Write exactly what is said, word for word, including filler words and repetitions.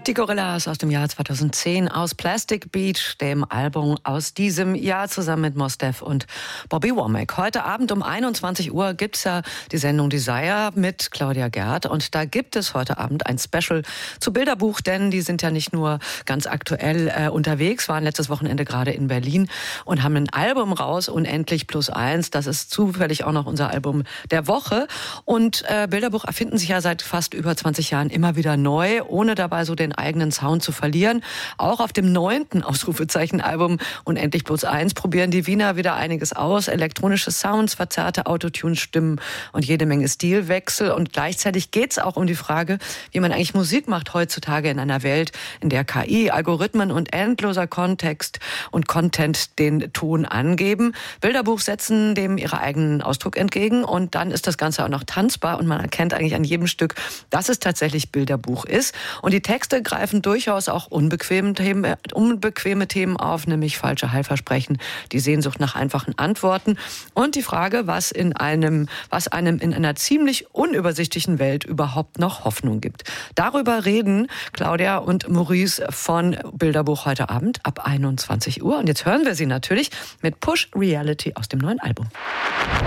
Die Gorillas aus dem Jahr zweitausendzehn aus Plastic Beach, dem Album aus diesem Jahr, zusammen mit Mos Def und Bobby Womack. Heute Abend um einundzwanzig Uhr gibt's ja die Sendung Desire mit Claudia Gerd. Und da gibt es heute Abend ein Special zu Bilderbuch, denn die sind ja nicht nur ganz aktuell äh, unterwegs, waren letztes Wochenende gerade in Berlin und haben ein Album raus, Unendlich plus eins. Das ist zufällig auch noch unser Album der Woche. Und äh, Bilderbuch erfinden sich ja seit fast über zwanzig Jahren immer wieder neu, ohne dabei so den eigenen Sound zu verlieren. Auch auf dem neunten Ausrufezeichen-Album Unendlich plus eins probieren die Wiener wieder einiges aus. Elektronische Sounds, verzerrte Autotune-Stimmen und jede Menge Stilwechsel. Und gleichzeitig geht es auch um die Frage, wie man eigentlich Musik macht heutzutage in einer Welt, in der K I, Algorithmen und endloser Kontext und Content den Ton angeben. Bilderbuch setzen dem ihre eigenen Ausdruck entgegen und dann ist das Ganze auch noch tanzbar und man erkennt eigentlich an jedem Stück, dass es tatsächlich Bilderbuch ist. Und die Texte greifen durchaus auch unbequeme Themen, äh, unbequeme Themen auf, nämlich falsche Heilversprechen, die Sehnsucht nach einfachen Antworten und die Frage, was in einem, was einem in einer ziemlich unübersichtlichen Welt überhaupt noch Hoffnung gibt. Darüber reden Claudia und Maurice von Bilderbuch heute Abend ab einundzwanzig Uhr. Und jetzt hören wir sie natürlich mit Push Reality aus dem neuen Album.